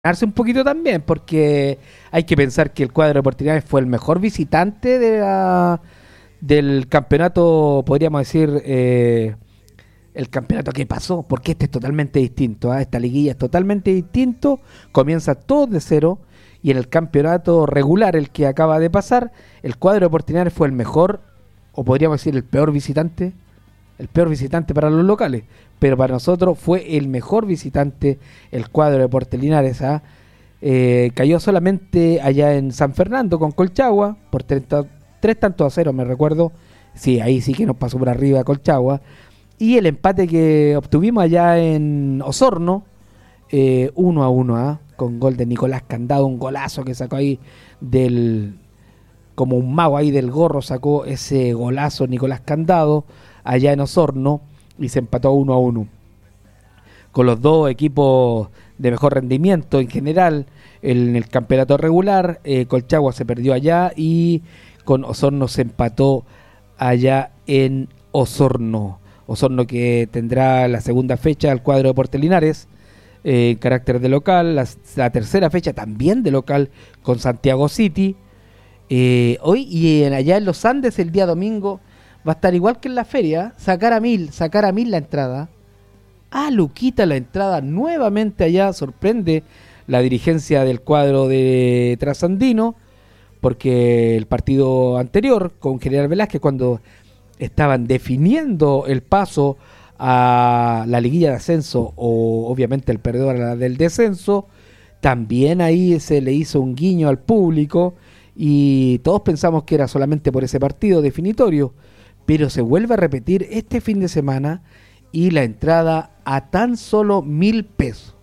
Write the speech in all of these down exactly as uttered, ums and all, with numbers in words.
Arce un poquito también, porque hay que pensar que el cuadro de Portinares fue el mejor visitante de la- del campeonato, podríamos decir, eh, el campeonato que pasó, porque este es totalmente distinto, ¿ah? Esta liguilla es totalmente distinto, comienza todo de cero, y en el campeonato regular, el que acaba de pasar, el cuadro de Portinares fue el mejor, o podríamos decir el peor visitante, el peor visitante para los locales, pero para nosotros fue el mejor visitante el cuadro de Portelinares. ¿Ah? Eh, cayó solamente allá en San Fernando con Colchagua por treinta, tres tantos a cero, me recuerdo. Sí, ahí sí que nos pasó por arriba Colchagua. Y el empate que obtuvimos allá en Osorno, eh, uno a uno, ¿ah? Con gol de Nicolás Candado, un golazo que sacó ahí del, como un mago ahí del gorro, sacó ese golazo Nicolás Candado allá en Osorno y se empató uno a uno. Con los dos equipos de mejor rendimiento en general en el campeonato regular, eh, Colchagua se perdió allá y con Osorno se empató allá en Osorno. Osorno que tendrá la segunda fecha al cuadro de Portelinares eh, en carácter de local, la, la tercera fecha también de local con Santiago City. Eh, hoy y en, allá en los Andes el día domingo va a estar igual que en la feria, sacar a mil, sacar a mil la entrada. Ah, Luquita la entrada nuevamente allá, sorprende la dirigencia del cuadro de Trasandino, porque el partido anterior con General Velázquez, cuando estaban definiendo el paso a la liguilla de ascenso o obviamente el perdedor a la del descenso, también ahí se le hizo un guiño al público y todos pensamos que era solamente por ese partido definitorio, pero se vuelve a repetir este fin de semana y la entrada a tan solo mil pesos.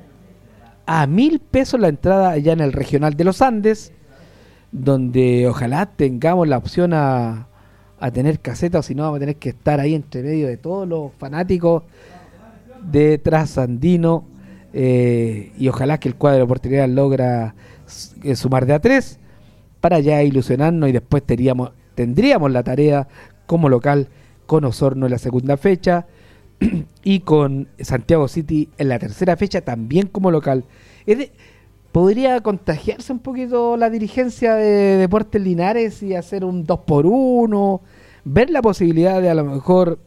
A mil pesos la entrada allá en el Regional de los Andes, donde ojalá tengamos la opción a, a tener caseta, o si no vamos a tener que estar ahí entre medio de todos los fanáticos de Trasandino, eh, y ojalá que el cuadro de oportunidad logra eh, sumar de a tres para ya ilusionarnos y después tendríamos, tendríamos la tarea como local con Osorno en la segunda fecha y con Santiago City en la tercera fecha también como local. Es de, podría contagiarse un poquito la dirigencia de Deportes Linares y hacer un dos por uno, ver la posibilidad de a lo mejor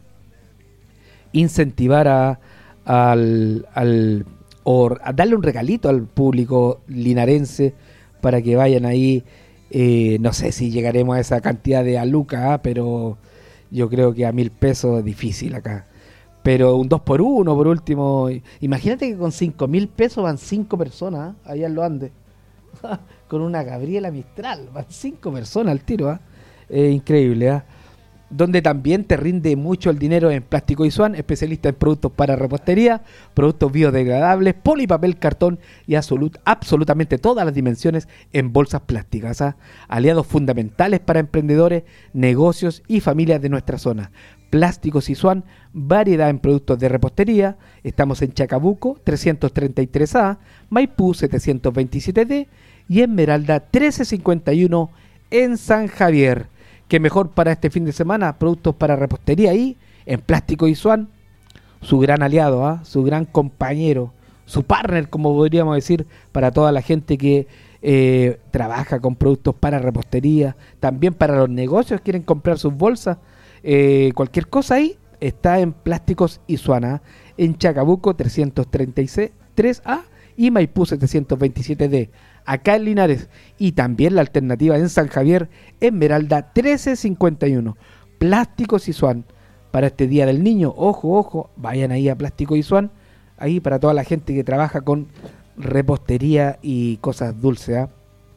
incentivar a, al, al o a darle un regalito al público linarense para que vayan ahí. Eh, no sé si llegaremos a esa cantidad de aluca, ¿eh? Pero yo creo que a mil pesos es difícil acá. Pero un dos por uno por último. Imagínate que con cinco mil pesos van cinco personas, ¿eh? Allá en los Andes. Con una Gabriela Mistral, van cinco personas al tiro. ¿eh? Eh, increíble. ¿eh? Donde también te rinde mucho el dinero en Plástico Isuan, especialista en productos para repostería, productos biodegradables, polipapel, cartón y absolut, absolutamente todas las dimensiones en bolsas plásticas. ¿ah? Aliados fundamentales para emprendedores, negocios y familias de nuestra zona. Plásticos Isuan, variedad en productos de repostería. Estamos en Chacabuco trescientos treinta y tres A, Maipú setecientos veintisiete D y Esmeralda trece cincuenta y uno en San Javier. Que mejor para este fin de semana, productos para repostería ahí, en Plástico Isuan, su gran aliado, ¿eh? Su gran compañero, su partner, como podríamos decir, para toda la gente que eh, trabaja con productos para repostería, también para los negocios, quieren comprar sus bolsas, eh, cualquier cosa ahí, está en Plásticos Isuan, ¿eh? En Chacabuco trescientos treinta y tres A y Maipú setecientos veintisiete D. Acá en Linares, y también la alternativa en San Javier, Esmeralda trece cincuenta y uno. Plásticos Isuan, para este Día del Niño, ojo, ojo, vayan ahí a Plástico Isuan, ahí para toda la gente que trabaja con repostería y cosas dulces. ¿eh?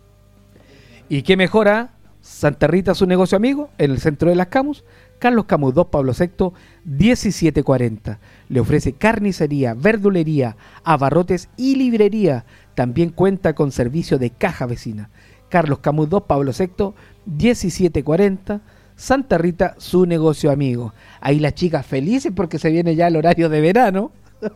¿Y qué mejora? Santa Rita, su negocio amigo, en el centro de Las Camus, Carlos Camus dos, Pablo sexto, diecisiete cuarenta. Le ofrece carnicería, verdulería, abarrotes y librería. También cuenta con servicio de caja vecina. Carlos Camus dos, Pablo sexto, diecisiete cuarenta. Santa Rita, su negocio amigo. Ahí las chicas felices porque se viene ya el horario de verano.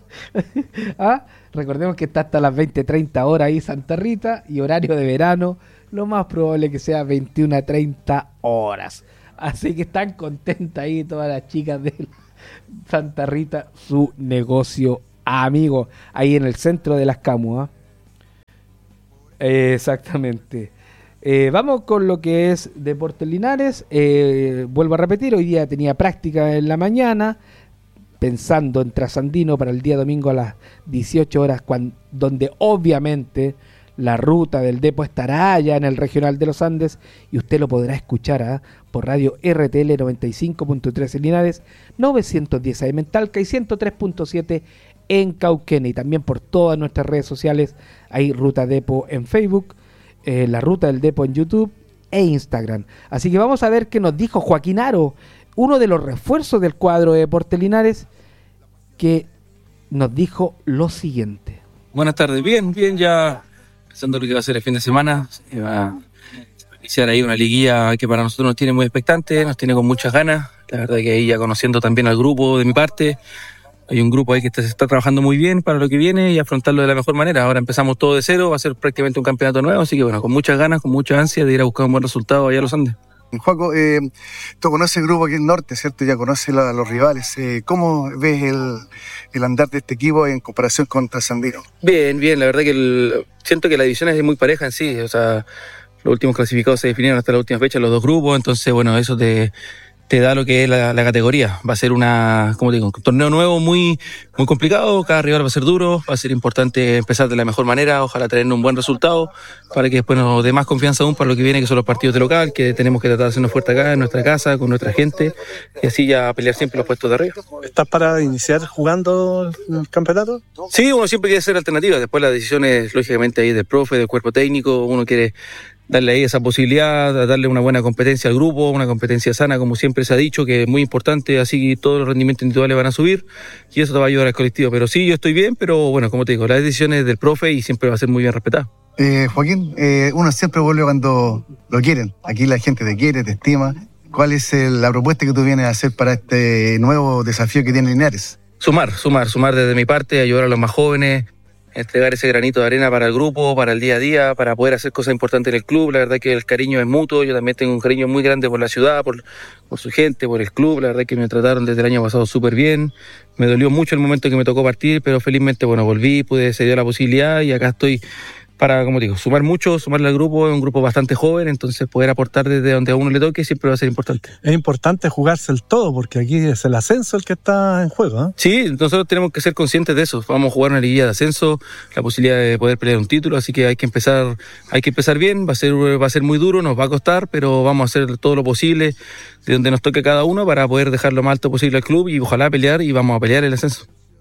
¿Ah? Recordemos que está hasta las veinte treinta horas ahí Santa Rita y horario de verano. Lo más probable que sea veintiuna treinta horas. Así que están contentas ahí todas las chicas de Santa Rita, su negocio amigo, ahí en el centro de Las Camus. ¿eh? Eh, exactamente. Eh, vamos con lo que es Deportes Linares. Eh, vuelvo a repetir, hoy día tenía práctica en la mañana, pensando en Trasandino para el día domingo a las dieciocho horas, cuando, donde obviamente la ruta del Depo estará allá en el Regional de los Andes y usted lo podrá escuchar ¿eh? por radio R T L noventa y cinco punto tres en Linares, novecientos diez A M en Talca y ciento tres punto siete en Cauquenes, y también por todas nuestras redes sociales. Hay Ruta Depo en Facebook, eh, la Ruta del Depo en YouTube e Instagram. Así que vamos a ver qué nos dijo Joaquín Aro, uno de los refuerzos del cuadro de Deportes Linares, que nos dijo lo siguiente. Buenas tardes, bien, bien, ya pensando lo que va a ser el fin de semana. Se va a iniciar ahí una liguilla que para nosotros nos tiene muy expectante, nos tiene con muchas ganas. La verdad que ahí ya conociendo también al grupo de mi parte, hay un grupo ahí que se está trabajando muy bien para lo que viene y afrontarlo de la mejor manera. Ahora empezamos todo de cero, va a ser prácticamente un campeonato nuevo, así que bueno, con muchas ganas, con mucha ansia de ir a buscar un buen resultado allá a los Andes. Juaco, eh, tú conoces el grupo aquí en Norte, ¿cierto? Ya conoces a los rivales. Eh, ¿Cómo ves el, el andar de este equipo en comparación con Trasandino? Bien, bien, la verdad que el, siento que la división es muy pareja en sí, o sea, los últimos clasificados se definieron hasta la última fecha, los dos grupos, entonces bueno, eso te... te da lo que es la, la categoría. Va a ser una, como te digo, un torneo nuevo muy, muy complicado, cada rival va a ser duro, va a ser importante empezar de la mejor manera, ojalá tener un buen resultado, para que después nos dé más confianza aún para lo que viene, que son los partidos de local, que tenemos que tratar de hacernos fuerte acá, en nuestra casa, con nuestra gente, y así ya pelear siempre los puestos de arriba. ¿Estás para iniciar jugando el campeonato? Sí, uno siempre quiere hacer alternativas, después las decisiones, lógicamente, ahí del profe, del cuerpo técnico, uno quiere darle ahí esa posibilidad, darle una buena competencia al grupo, una competencia sana, como siempre se ha dicho, que es muy importante, así todos los rendimientos individuales van a subir y eso te va a ayudar al colectivo. Pero sí, yo estoy bien, pero bueno, como te digo, las decisiones del profe y siempre va a ser muy bien respetada. Eh, Joaquín, eh, uno siempre vuelve cuando lo quieren. Aquí la gente te quiere, te estima. ¿Cuál es el, la propuesta que tú vienes a hacer para este nuevo desafío que tiene Linares? Sumar, sumar, sumar desde mi parte, ayudar a los más jóvenes, entregar ese granito de arena para el grupo, para el día a día, para poder hacer cosas importantes en el club. La verdad que el cariño es mutuo, yo también tengo un cariño muy grande por la ciudad, por, por su gente, por el club. La verdad que me trataron desde el año pasado súper bien, me dolió mucho el momento que me tocó partir, pero felizmente, bueno, volví, pude, se dio la posibilidad y acá estoy para, como digo, sumar mucho, sumarle al grupo. Es un grupo bastante joven, entonces poder aportar desde donde a uno le toque siempre va a ser importante. Es importante jugarse el todo, porque aquí es el ascenso el que está en juego, ¿eh? Sí, nosotros tenemos que ser conscientes de eso. Vamos a jugar una liguilla de ascenso, la posibilidad de poder pelear un título, así que hay que empezar, hay que empezar bien. Va a ser, va a ser muy duro, nos va a costar, pero vamos a hacer todo lo posible de donde nos toque cada uno para poder dejar lo más alto posible al club y ojalá pelear, y vamos a pelear el ascenso.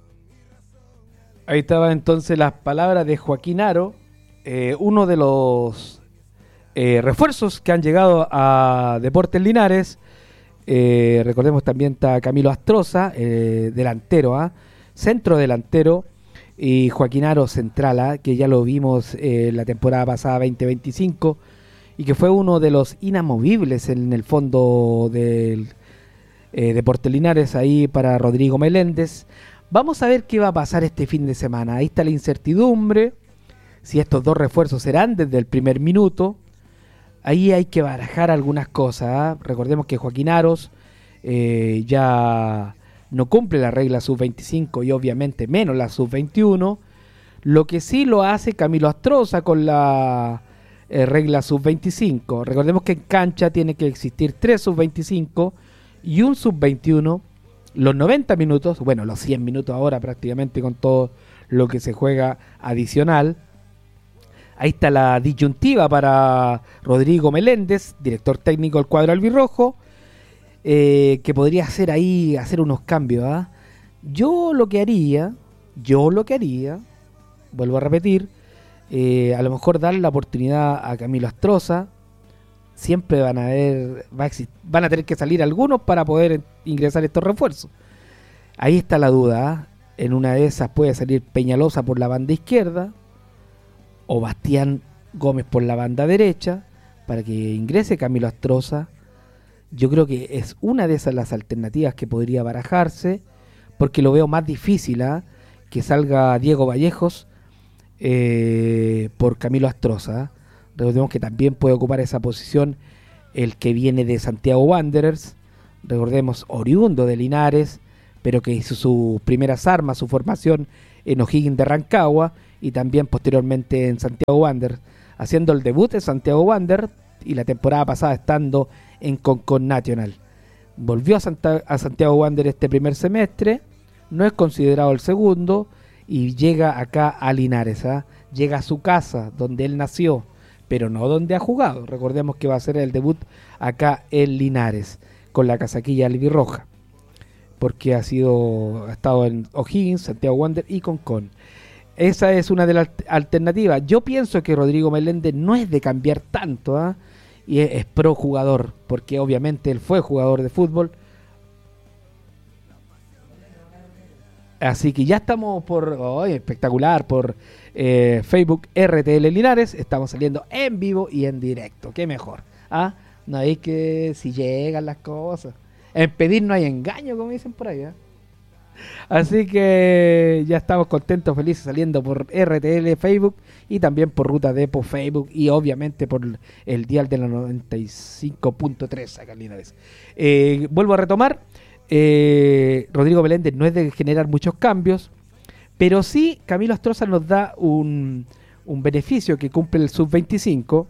Ahí estaban entonces las palabras de Joaquín Aro, eh, uno de los eh, refuerzos que han llegado a Deportes Linares. Eh, recordemos también está Camilo Astroza, eh, delantero, ¿eh? centro delantero, y Joaquín Aro central, ¿eh? que ya lo vimos eh, la temporada pasada veinte veinticinco y que fue uno de los inamovibles en el fondo del eh, Deportes Linares ahí para Rodrigo Meléndez. Vamos a ver qué va a pasar este fin de semana. Ahí está la incertidumbre, si estos dos refuerzos serán desde el primer minuto. Ahí hay que barajar algunas cosas, ¿eh? Recordemos que Joaquín Aros eh, ya no cumple la regla sub veinticinco y obviamente menos la sub veintiuno. Lo que sí lo hace Camilo Astroza con la eh, regla sub veinticinco. Recordemos que en cancha tiene que existir tres sub veinticinco y un sub veintiuno. Los noventa minutos, bueno, los cien minutos ahora prácticamente con todo lo que se juega adicional. Ahí está la disyuntiva para Rodrigo Meléndez, director técnico del cuadro albirrojo, eh, que podría hacer ahí, hacer unos cambios. ¿eh? Yo lo que haría, yo lo que haría, vuelvo a repetir, eh, a lo mejor darle la oportunidad a Camilo Astroza. Siempre van a ver, va a exist- van a tener que salir algunos para poder ingresar estos refuerzos. Ahí está la duda. ¿eh? En una de esas puede salir Peñalosa por la banda izquierda o Bastián Gómez por la banda derecha para que ingrese Camilo Astroza. Yo creo que es una de esas las alternativas que podría barajarse, porque lo veo más difícil ¿eh? que salga Diego Vallejos eh, por Camilo Astroza. Recordemos que también puede ocupar esa posición el que viene de Santiago Wanderers, recordemos oriundo de Linares, pero que hizo sus primeras armas, su formación en O'Higgins de Rancagua y también posteriormente en Santiago Wanderers. haciendo el debut en Santiago Wander y la temporada pasada estando en Concon Nacional. Volvió a, Santa, a Santiago Wander este primer semestre, no es considerado el segundo y llega acá a Linares, ¿eh? Llega a su casa donde él nació, pero no donde ha jugado. Recordemos que va a ser el debut acá en Linares con la casaquilla albirroja, porque ha sido ha estado en O'Higgins, Santiago Wander y Concon. Esa es una de las alternativas. Yo pienso que Rodrigo Meléndez no es de cambiar tanto, ¿eh? Y es, es pro jugador, porque obviamente él fue jugador de fútbol. Así que ya estamos por, oh, espectacular, por eh, Facebook R T L Linares, estamos saliendo en vivo y en directo, qué mejor, ¿ah? No hay que, si llegan las cosas, en pedir no hay engaño, como dicen por ahí, ¿eh? Así que ya estamos contentos, felices saliendo por R T L Facebook y también por Ruta Depo Facebook y obviamente por el dial de la noventa y cinco punto tres acá en Linares. Eh, vuelvo a retomar, eh, Rodrigo Meléndez no es de generar muchos cambios, pero sí Camilo Astroza nos da un, un beneficio que cumple el sub veinticinco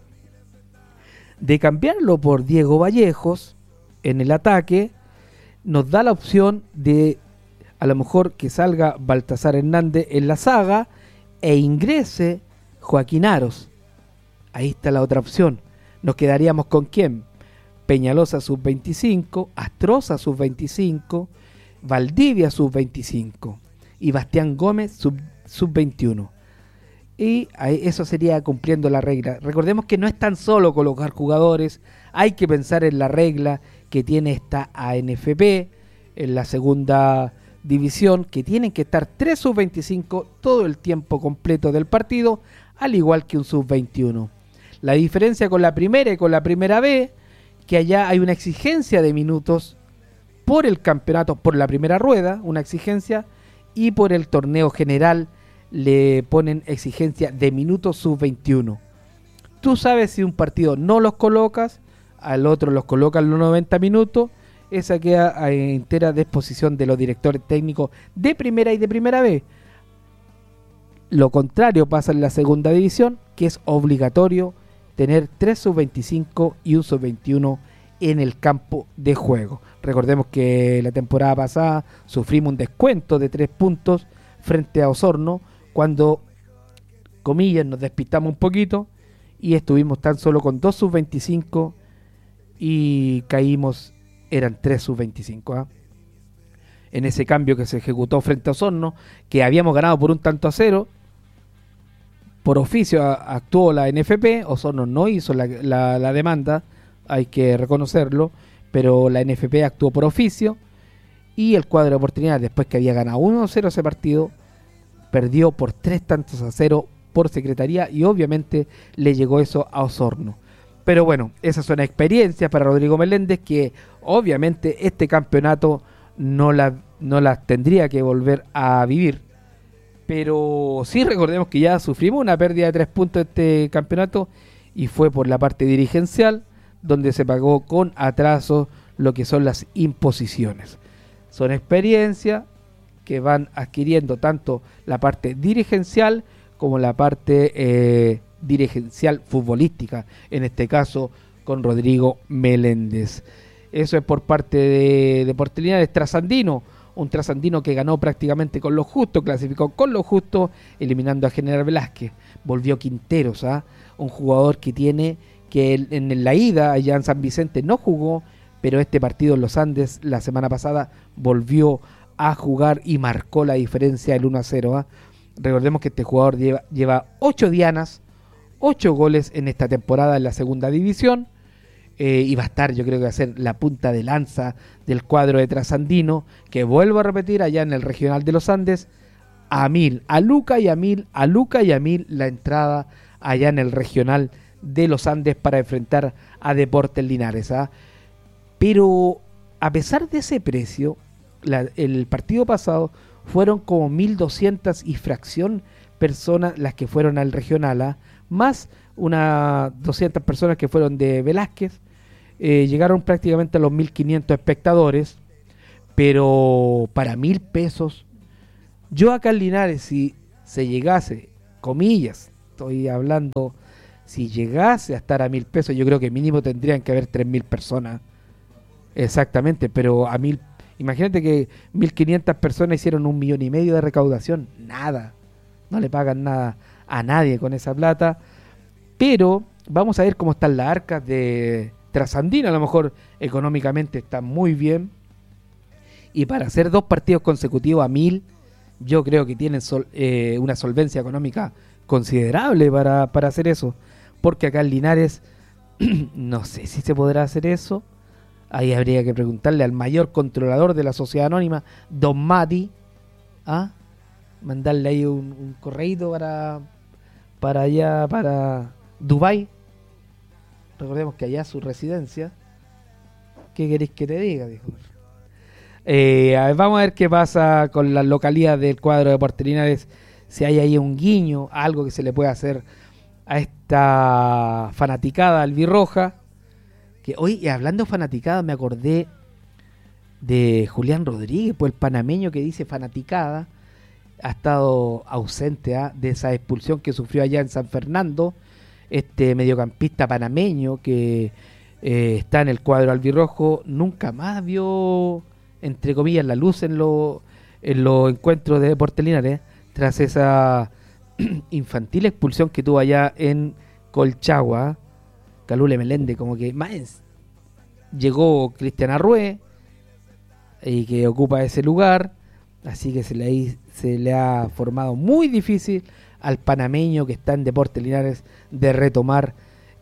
de cambiarlo por Diego Vallejos en el ataque. Nos da la opción de a lo mejor que salga Baltasar Hernández en la saga e ingrese Joaquín Aros. Ahí está la otra opción. Nos quedaríamos con quién: Peñalosa sub veinticinco, Astroza sub veinticinco, Valdivia sub veinticinco y Bastián Gómez sub, sub veintiuno. Y ahí, eso sería cumpliendo la regla. Recordemos que no es tan solo colocar jugadores, hay que pensar en la regla que tiene esta A N F P en la segunda división, que tienen que estar tres sub veinticinco todo el tiempo completo del partido, al igual que un sub veintiuno. La diferencia con la primera y con la primera B, que allá hay una exigencia de minutos por el campeonato, por la primera rueda, una exigencia, y por el torneo general le ponen exigencia de minutos sub veintiuno. Tú sabes si un partido no los colocas, al otro los colocan los noventa minutos, esa queda a entera disposición de los directores técnicos de primera y de primera B. Lo contrario pasa en la segunda división, que es obligatorio tener tres sub veinticinco y un sub veintiuno en el campo de juego. Recordemos que la temporada pasada sufrimos un descuento de tres puntos frente a Osorno, cuando, comillas, nos despistamos un poquito y estuvimos tan solo con dos sub veinticinco y caímos, eran tres sub veinticinco, ¿eh? En ese cambio que se ejecutó frente a Osorno, que habíamos ganado por un tanto a cero. Por oficio a, actuó la N F P, Osorno no hizo la, la, la demanda, hay que reconocerlo, pero la N F P actuó por oficio y el cuadro de oportunidad, después que había ganado uno a cero ese partido, perdió por tres tantos a cero por secretaría y obviamente le llegó eso a Osorno. Pero bueno, esas son experiencias para Rodrigo Meléndez, que obviamente este campeonato no las no la tendría que volver a vivir. Pero sí recordemos que ya sufrimos una pérdida de tres puntos de este campeonato y fue por la parte dirigencial, donde se pagó con atraso lo que son las imposiciones. Son experiencias que van adquiriendo tanto la parte dirigencial como la parte eh, dirigencial futbolística, en este caso con Rodrigo Meléndez. Eso es por parte de Deportes Linares. Trasandino, un trasandino que ganó prácticamente con lo justo, clasificó con lo justo, eliminando a General Velázquez. Volvió Quinteros, ¿ah? Un jugador que tiene, que en la ida allá en San Vicente no jugó, pero este partido en los Andes la semana pasada volvió a jugar y marcó la diferencia del uno a cero, ¿ah? Recordemos que este jugador lleva, lleva ocho dianas, ocho goles en esta temporada en la segunda división. Eh, y va a estar, yo creo que va a ser la punta de lanza del cuadro de Trasandino, que vuelvo a repetir allá en el regional de los Andes, a mil, a Luca y a mil, a Luca y a mil la entrada allá en el regional de los Andes para enfrentar a Deportes Linares, ¿ah? Pero a pesar de ese precio, la, el partido pasado fueron como mil doscientas y fracción personas las que fueron al regional, ¿ah? Más unas doscientas personas que fueron de Velázquez. Eh, llegaron prácticamente a los mil quinientos espectadores, pero para mil pesos, yo acá en Linares, si se llegase, comillas, estoy hablando si llegase a estar a mil pesos, yo creo que mínimo tendrían que haber tres mil personas. Exactamente, pero a mil, imagínate que mil quinientas personas hicieron un millón y medio de recaudación. Nada, no le pagan nada a nadie con esa plata. Pero vamos a ver cómo están las arcas de Trasandino. A lo mejor económicamente está muy bien. Y para hacer dos partidos consecutivos a mil, yo creo que tienen sol, eh, una solvencia económica considerable para, para hacer eso. Porque acá en Linares, no sé si se podrá hacer eso. Ahí habría que preguntarle al mayor controlador de la sociedad anónima, Don Mati, ¿ah? Mandarle ahí un, un correíto para, para allá, para Dubái. Recordemos que allá es su residencia. ¿Qué queréis que te diga? Dijo. Eh, a ver, vamos a ver qué pasa con la localidad del cuadro de Deportes Linares, si hay ahí un guiño, algo que se le puede hacer a esta fanaticada albirroja. Que hoy, hablando de fanaticada, me acordé de Julián Rodríguez, pues el panameño que dice fanaticada, ha estado ausente ¿eh? de esa expulsión que sufrió allá en San Fernando, este mediocampista panameño que eh, está en el cuadro albirrojo, nunca más vio, entre comillas, la luz en los en los encuentros de Deportes Linares, tras esa infantil expulsión que tuvo allá en Colchagua. Calule Meléndez, como que más llegó Cristian Arrué y que ocupa ese lugar, así que se le, se le ha formado muy difícil al panameño que está en Deportes Linares de retomar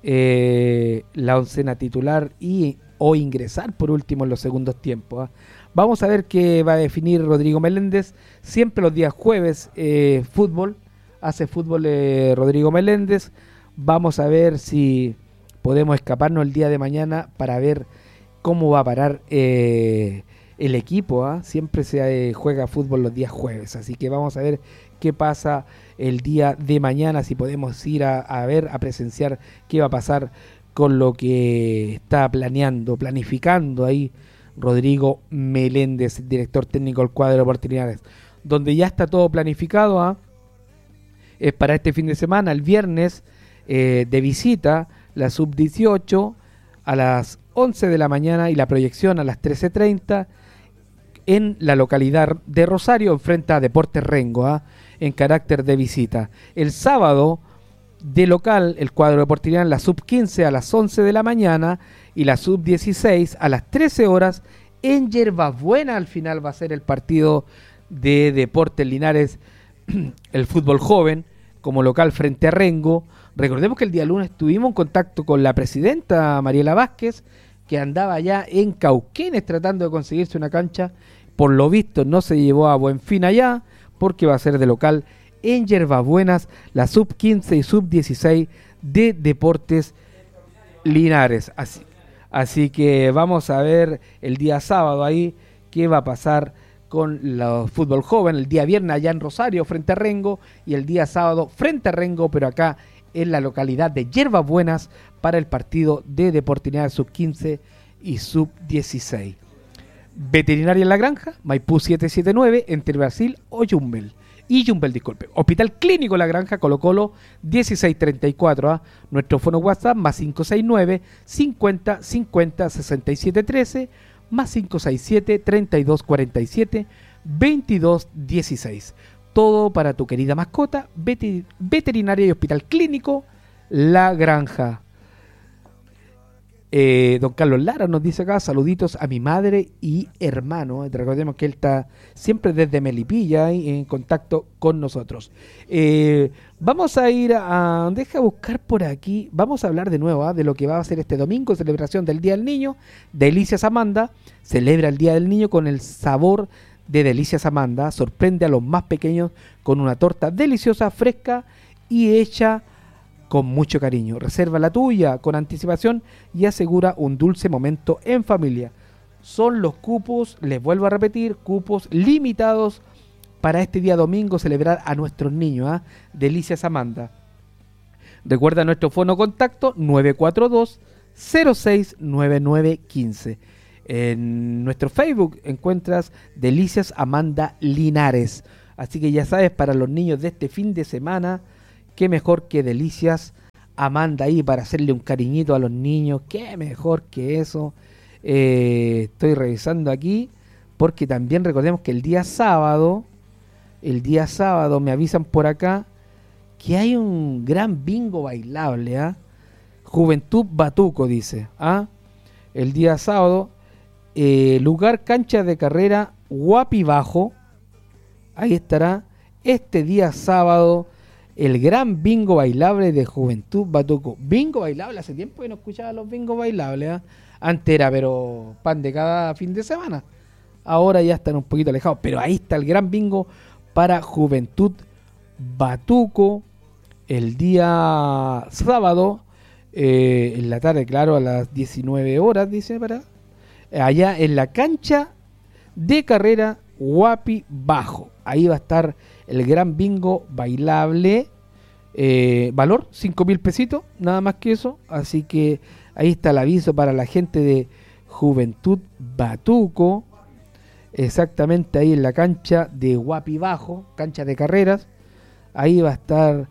eh, la oncena titular y o ingresar por último en los segundos tiempos. ¿eh? Vamos a ver qué va a definir Rodrigo Meléndez. Siempre los días jueves eh, fútbol, hace fútbol eh, Rodrigo Meléndez. Vamos a ver si podemos escaparnos el día de mañana para ver cómo va a parar eh, el equipo. ¿eh? Siempre se eh, juega fútbol los días jueves, así que vamos a ver qué pasa el día de mañana, si podemos ir a, a ver, a presenciar qué va a pasar con lo que está planeando, planificando ahí Rodrigo Meléndez, director técnico del cuadro de Deportes Linares, donde ya está todo planificado. ¿eh? Es para este fin de semana, el viernes, eh, de visita, la sub dieciocho a las once de la mañana y la proyección a las trece treinta en la localidad de Rosario, enfrenta a Deportes Rengo, ¿eh? en carácter de visita. El sábado de local, el cuadro de Deportes Linares, la sub quince a las once de la mañana y la sub dieciséis a las trece horas en Yerbabuena. Al final va a ser el partido de Deportes Linares, el fútbol joven, como local frente a Rengo. Recordemos que el día lunes tuvimos un contacto con la presidenta Mariela Vázquez, que andaba allá en Cauquenes tratando de conseguirse una cancha. Por lo visto no se llevó a buen fin allá, porque va a ser de local en Yerbabuenas, la sub quince y sub dieciséis de Deportes Linares. Así, así que vamos a ver el día sábado ahí qué va a pasar con el fútbol joven. El día viernes allá en Rosario frente a Rengo y el día sábado frente a Rengo, pero acá en la localidad de Yerbabuenas para el partido de Deportes Linares sub quince y sub dieciséis. Veterinaria en la Granja, Maipú setecientos setenta y nueve, entre Brasil o Yumbel. Y Yumbel, disculpe. Hospital Clínico La Granja, Colo Colo, dieciséis treinta y cuatro. ¿eh? Nuestro fono WhatsApp, más cinco seis nueve, cincuenta, cincuenta, sesenta y siete trece, más cinco seis siete, treinta y dos cuarenta y siete, veintidós dieciséis. Todo para tu querida mascota, veter- Veterinaria y Hospital Clínico La Granja. Eh, don Carlos Lara nos dice acá, saluditos a mi madre y hermano. Recordemos que él está siempre desde Melipilla en contacto con nosotros. Eh, vamos a ir a, deja buscar por aquí, vamos a hablar de nuevo ¿eh? de lo que va a ser este domingo, celebración del Día del Niño. Delicias Amanda celebra el Día del Niño con el sabor de Delicias Amanda. Sorprende a los más pequeños con una torta deliciosa, fresca y hecha con mucho cariño. Reserva la tuya con anticipación y asegura un dulce momento en familia. Son los cupos, les vuelvo a repetir, cupos limitados para este día domingo celebrar a nuestros niños. ¿eh? Delicias Amanda. Recuerda nuestro fono contacto nueve cuatro dos, cero seis nueve nueve uno cinco. En nuestro Facebook encuentras Delicias Amanda Linares. Así que ya sabes, para los niños de este fin de semana, qué mejor que Delicias Amanda ahí para hacerle un cariñito a los niños. Qué mejor que eso. Eh, estoy revisando aquí porque también recordemos que el día sábado, el día sábado me avisan por acá que hay un gran bingo bailable, ¿ah? Juventud Batuco dice, ¿ah? El día sábado, eh, lugar cancha de carrera Guapi Bajo, ahí estará este día sábado el gran bingo bailable de Juventud Batuco. Bingo bailable, hace tiempo que no escuchaba los bingos bailables, ¿eh? Antes era pero pan de cada fin de semana, ahora ya están un poquito alejados, pero ahí está el gran bingo para Juventud Batuco el día sábado, eh, en la tarde, claro, a las diecinueve horas, dice, para allá en la cancha de carrera Guapi Bajo. Ahí va a estar el gran bingo bailable, eh, valor cinco mil pesitos, nada más que eso. Así que ahí está el aviso para la gente de Juventud Batuco, exactamente ahí en la cancha de Guapi Bajo, cancha de carreras. Ahí va a estar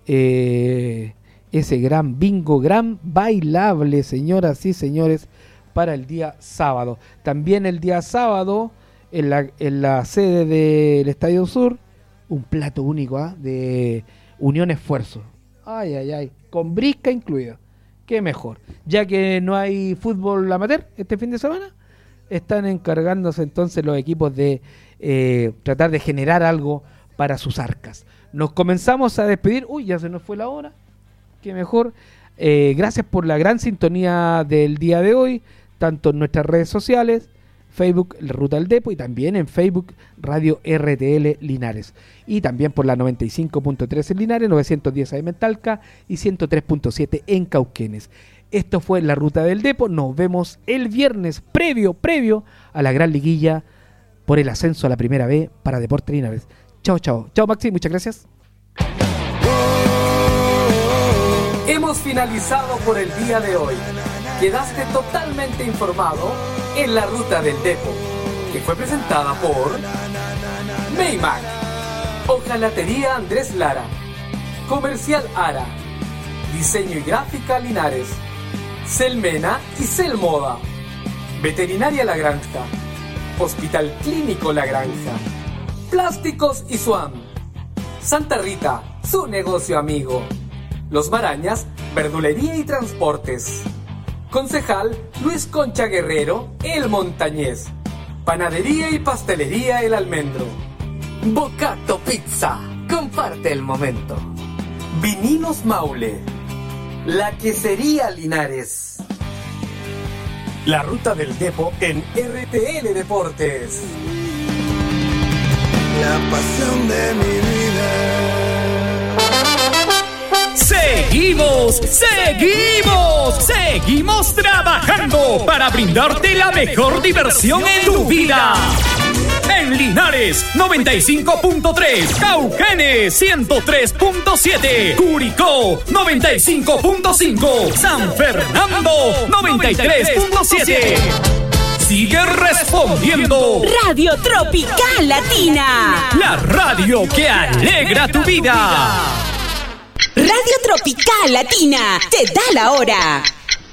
eh, ese gran bingo, gran bailable, señoras y señores, para el día sábado. También el día sábado, en la, en la sede del Estadio Sur, un plato único, ¿eh? De Unión Esfuerzo. Ay, ay, ay, con brisca incluida. Qué mejor. Ya que no hay fútbol amateur este fin de semana, están encargándose entonces los equipos de eh, tratar de generar algo para sus arcas. Nos comenzamos a despedir. Uy, ya se nos fue la hora. Qué mejor. Eh, gracias por la gran sintonía del día de hoy, tanto en nuestras redes sociales, Facebook La Ruta del Depo, y también en Facebook Radio R T L Linares, y también por la noventa y cinco punto tres en Linares, novecientos diez A M en Talca y ciento tres punto siete en Cauquenes. Esto fue La Ruta del Depo. Nos vemos el viernes previo, previo a la gran liguilla por el ascenso a la primera B para Deportes Linares. Chao, chao. Chao, Maxi, muchas gracias. Hemos finalizado por el día de hoy. Quedaste totalmente informado en La Ruta del Depo, que fue presentada por Maymac, Hojalatería Andrés Lara, Comercial Ara, Diseño y Gráfica Linares, Selmena y Selmoda, Veterinaria La Granja, Hospital Clínico La Granja, Plásticos y Suam, Santa Rita, su negocio amigo, Los Marañas, Verdulería y Transportes, Concejal Luis Concha Guerrero, El Montañés, Panadería y Pastelería El Almendro, Bocato Pizza, comparte el momento, Vinilos Maule, La Quesería Linares. La Ruta del Depo en R T L Deportes. La pasión de mi vida. Seguimos, seguimos, seguimos trabajando para brindarte la mejor diversión en tu vida. En Linares, noventa y cinco punto tres, Cauquenes, ciento tres punto siete, Curicó, noventa y cinco punto cinco, San Fernando, noventa y tres punto siete. Sigue respondiendo. Radio Tropical Latina. La radio que alegra tu vida. Radio Tropical Latina te da la hora.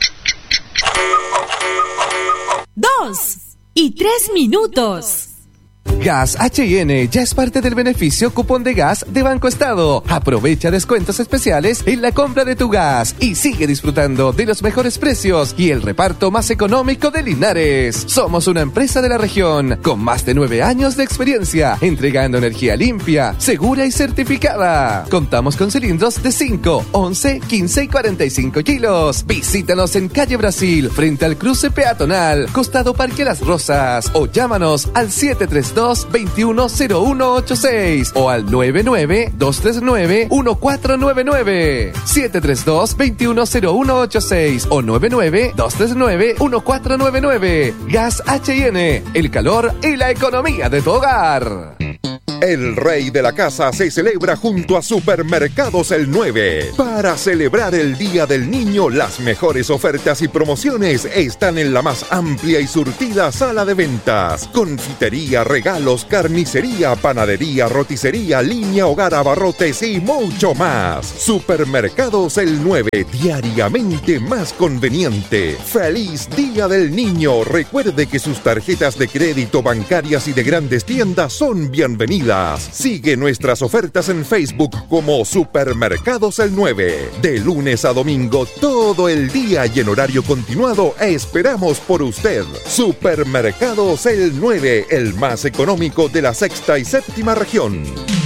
Dos y tres minutos. Gas H y N ya es parte del beneficio cupón de gas de Banco Estado. Aprovecha descuentos especiales en la compra de tu gas y sigue disfrutando de los mejores precios y el reparto más económico de Linares. Somos una empresa de la región con más de nueve años de experiencia entregando energía limpia, segura y certificada. Contamos con cilindros de cinco, once, quince y cuarenta y cinco kilos. Visítanos en Calle Brasil, frente al cruce peatonal, costado Parque Las Rosas, o llámanos al siete tres dos, dos uno cero uno ocho seis o al nueve nueve, dos tres nueve, uno cuatro nueve nueve. siete tres dos, dos uno cero uno ocho seis o nueve nueve, dos tres nueve, uno cuatro nueve nueve. Gas H y N, el calor y la economía de tu hogar. El Rey de la Casa se celebra junto a Supermercados El nueve. Para celebrar el Día del Niño, las mejores ofertas y promociones están en la más amplia y surtida sala de ventas. Confitería, regalos, carnicería, panadería, roticería, línea, hogar, abarrotes y mucho más. Supermercados El nueve, diariamente más conveniente. ¡Feliz Día del Niño! Recuerde que sus tarjetas de crédito, bancarias y de grandes tiendas son bienvenidas. Sigue nuestras ofertas en Facebook como Supermercados El nueve. De lunes a domingo, todo el día y en horario continuado, esperamos por usted. Supermercados El nueve, el más económico de la sexta y séptima región.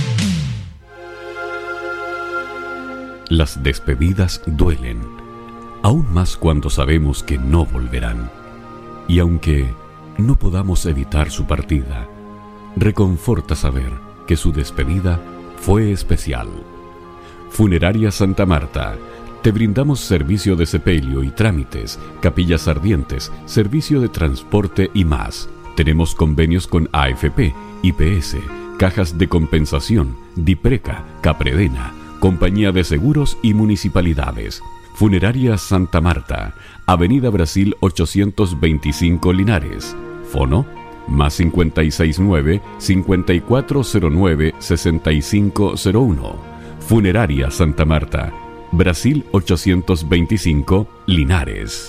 Las despedidas duelen, aún más cuando sabemos que no volverán. Y aunque no podamos evitar su partida, reconforta saber que su despedida fue especial. Funeraria Santa Marta. Te brindamos servicio de sepelio y trámites, capillas ardientes, servicio de transporte y más. Tenemos convenios con A F P, I P S, cajas de compensación, Dipreca, Capredena, Compañía de Seguros y municipalidades. Funeraria Santa Marta, Avenida Brasil ochocientos veinticinco Linares. Fono más cincuenta y seis nueve, cincuenta y cuatro cero nueve, sesenta y cinco cero uno. Funeraria Santa Marta, Brasil ochocientos veinticinco Linares.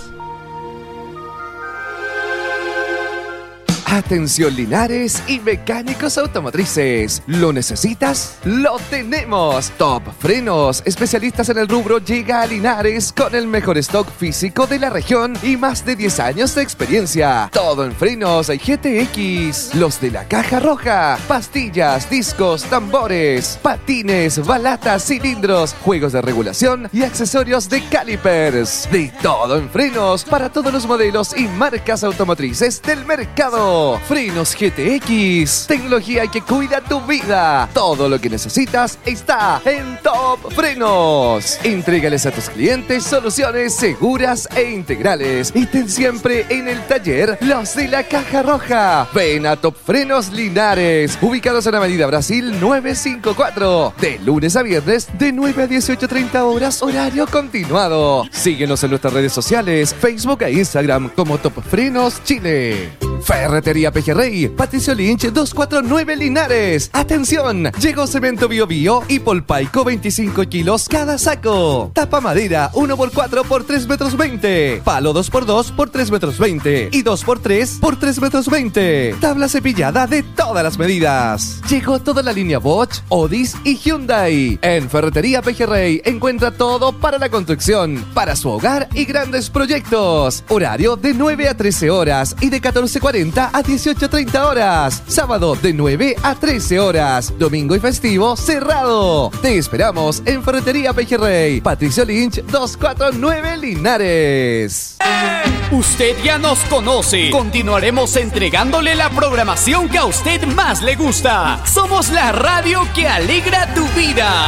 Atención Linares y mecánicos automotrices. ¿Lo necesitas? ¡Lo tenemos! Top Frenos, especialistas en el rubro, llega a Linares con el mejor stock físico de la región y más de diez años de experiencia. Todo en frenos G T X, los de la caja roja, pastillas, discos, tambores, patines, balatas, cilindros, juegos de regulación y accesorios de calipers. De todo en frenos para todos los modelos y marcas automotrices del mercado. Frenos G T X, tecnología que cuida tu vida. Todo lo que necesitas está en Top Frenos. Entrégales a tus clientes soluciones seguras e integrales. Y ten siempre en el taller los de la caja roja. Ven a Top Frenos Linares, ubicados en Avenida Brasil novecientos cincuenta y cuatro. De lunes a viernes, de nueve a dieciocho treinta horas, horario continuado. Síguenos en nuestras redes sociales, Facebook e Instagram como Top Frenos Chile. Ferretería Pejerrey, Patricio Lynch doscientos cuarenta y nueve Linares. ¡Atención! Llegó cemento Bio Bio y Polpaico veinticinco kilos cada saco. Tapa madera uno por cuatro por tres metros veinte. Palo dos por dos por tres metros veinte. Y dos por tres por tres metros veinte. Tabla cepillada de todas las medidas. Llegó toda la línea Bosch, Otis y Hyundai. En Ferretería Pejerrey encuentra todo para la construcción, para su hogar y grandes proyectos. Horario de nueve a trece horas y de catorce cuarenta a dieciocho treinta horas. Sábado de nueve a trece horas. Domingo y festivo cerrado. Te esperamos en Ferretería Pejerrey, Patricio Lynch doscientos cuarenta y nueve Linares. Usted ya nos conoce. Continuaremos entregándole la programación que a usted más le gusta. Somos la radio que alegra tu vida.